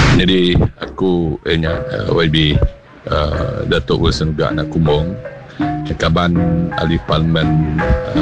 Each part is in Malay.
Jadi aku YB Datuk Wilson Gak nak kumbung Kaban ahli parlimen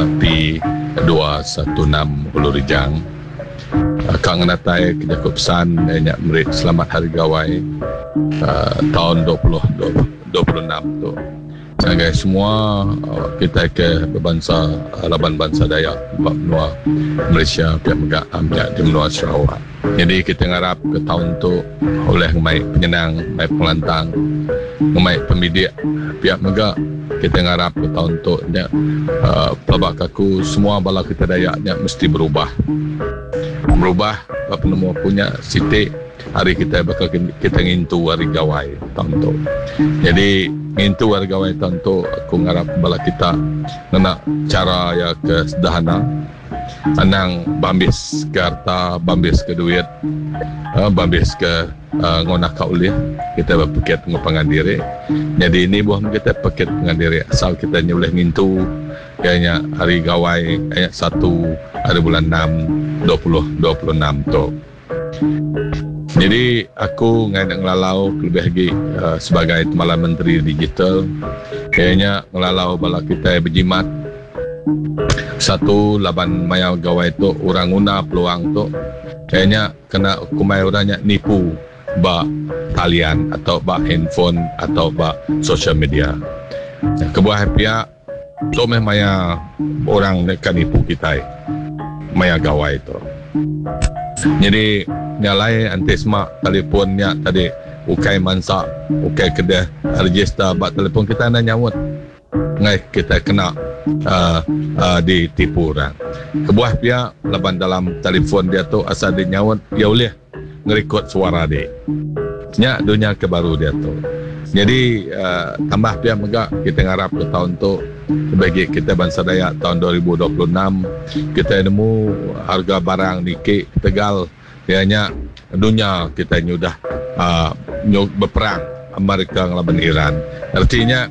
P216 Hulu Rijang Kang Natai kejaku pesan merit selamat hari gawai tahun 2026 tu. Sebagai semua kita ke berbangsa laban bangsa Dayak benua Malaysia pihak megak pihak di benua Sarawak. Jadi kita harap ke tahun tu oleh mai penyenang, mai pengelantang, mai pemidik pihak megak kita harap ke tahun tu pelabak kaku semua bala kita Dayaknya mesti berubah apa nama punya sitik hari kita bakal kita ngintu hari gawai tahun tu. Jadi ngintu hari gawai tahun tu aku ngarap bala kita nak cara ya ke sederhana anang bambis ke harta, bambis ke duit, bambis ke ngonak kauliah kita berpikir pengupangan diri. Jadi ini buah kita pikir pengupangan diri asal kita boleh ngintu kayaknya hari gawai kayak 1 hari bulan 6 2026 tu. Jadi aku nak ngelalau lebih lagi sebagai Timbalan Menteri Digital kayaknya ngelalau bala kita berjimat satu laban maya gawai tu orang guna peluang tu kayaknya kena kumai orangnya nipu ba talian atau ba handphone atau ba social media. Kebuah pihak tu maya orang nak nipu kita maya gawai tu. Jadi nyalai antisma telefonnya tadi ukai mansa ukai kedah register bat telefon kita nak nyawut ngai kita kena ditipu orang. Kebuah pihak laban dalam telefon dia tu asal dia nyawut dia boleh ngerekod suara dia nya dunia kebaru dia tu. Jadi tambah pihak megak kita ngarap ke tahun tu bagi kita bangsa Dayak tahun 2026 kita nemu harga barang di Tegal ianya dunia kita nyudah berperang Amerika ngelaban Iran. Artinya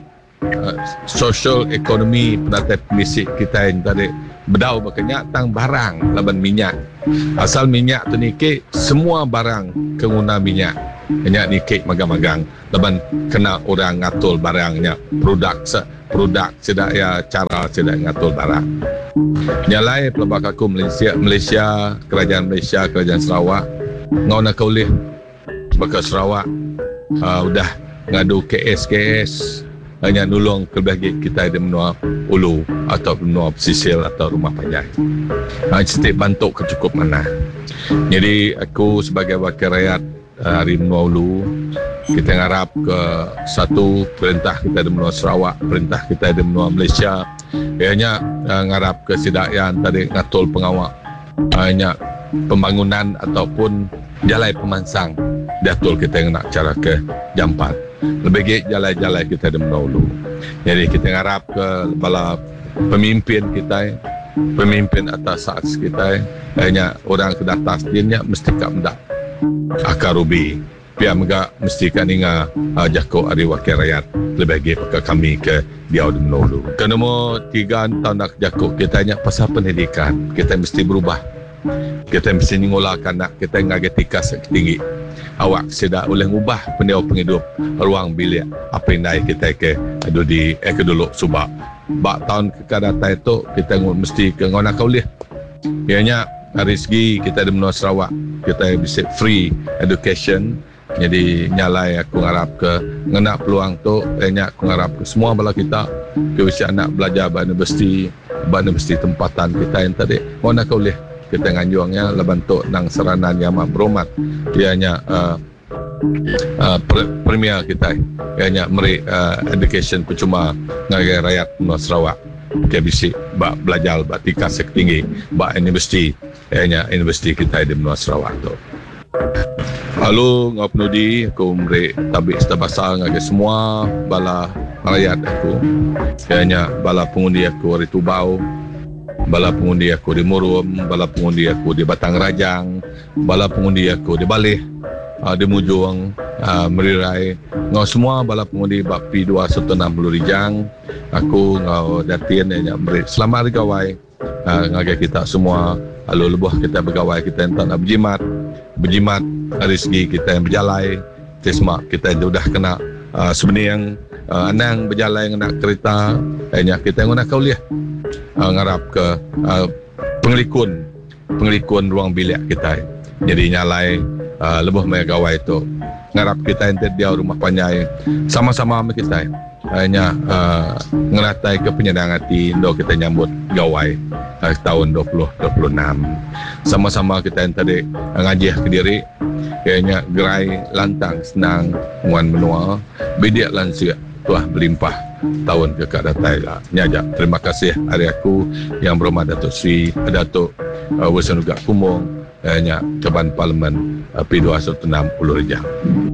social ekonomi penata misik kita yang tadi bedau berkenyak tang barang laban minyak. Asal minyak tu nike semua barang kenguna minyak. Hanya nike magang-magang laban kena orang ngatul barangnya produk sedak ya cara sedak ngatul barang. Nyalai pelabak aku Malaysia, kerajaan Sarawak ngau nak kaulih bakal Sarawak udah ngadu KS hanya nulung kelebih kita di menua ulu atau menua pesisir atau rumah panjang. Setiap bantuk kecukup mana. Jadi aku sebagai wakil rakyat hari menua ulu kita ngarap ke satu perintah kita di menua Sarawak, perintah kita di menua Malaysia ianya ngarap ke sidakyan tadi ngatul pengawak hanya pembangunan ataupun jalai pemansang diatul kita nak cara ke jampat lebih jalai-jalai kita di menua ulu. Jadi kita ngarap ke bala pemimpin kita, pemimpin atas saat kita hanya orang ke atas dia mesti kak mendak akar rubi pihak megak mesti kan ingat jakok hari wakil rakyat lebih lagi pakai kami ke Diau di Menolu. Ke nombor 3 tahun nak jakok kita hanya pasal pendidikan kita mesti berubah. Kita mesti nyengolakan nak kita ngagetika setinggi awak sedak boleh ubah pendiau penghidup ruang bilik apa yang naik kita ke adu di dulu subak bak tahun kekadatan itu kita mesti ke ngona kaulih ianya dari segi kita di menua Sarawak kita bisa free education. Jadi nyalai aku ngarap ke ngena peluang tu ianya aku ngarap ke semua bala kita ke usia anak belajar ba universiti tempatan kita yang tadi ngona kaulih kita nganjuangnya lebantuk nang seranan yang amat beromat ianya premier kita ianya meri education percuma ngagai rakyat Menua Sarawak ke bisi bak belajar bak tingkat setinggi bak universiti ianya universiti kita di Menua Sarawak tu. Lalu ngau penudi aku meri tabik setabasa ngagai semua bala rakyat aku ianya bala pengundi aku hari Tubau, bala pengundi aku di Murum, bala pengundi aku di Batang Rajang, bala pengundi aku di Balih, di Mujung, Merirai, ngau semua bala pengundi bak P216 Hulu Rijang, aku ngau datin beri selamat hari gawai ngagai kita semua, lalu lebuh kita bergawai kita yang tak nak berjimat, berjimat dari segi kita yang berjalai, semak kita yang sudah kena sebenarnya yang anang berjalan yang nak kereta, kita yang nak kauliah ngarap ke pengelikun ruang bilik kita. Jadi nyalai lebih mai gawai tu ngarap kita yang dia rumah panjai sama-sama sama kita hanya ngeratai ke penyedang hati do kita nyambut gawai tahun 2026 sama-sama kita yang tadi ngajih ke diri kayaknya gerai lantang senang muan menua bidik lansia tuah berlimpah tahun ke datai lah nyajak. Terima kasih hari aku yang berhormat Datuk Sri Datuk Wasanuga Kumong Keban Parlimen P216 Ulu Rejang.